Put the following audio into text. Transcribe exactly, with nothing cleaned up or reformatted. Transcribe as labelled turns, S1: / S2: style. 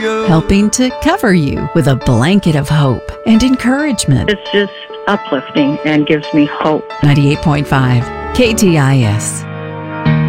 S1: you.
S2: helping to cover you with a blanket of hope and encouragement.
S3: It's just uplifting and gives me hope.
S2: ninety-eight point five K T I S.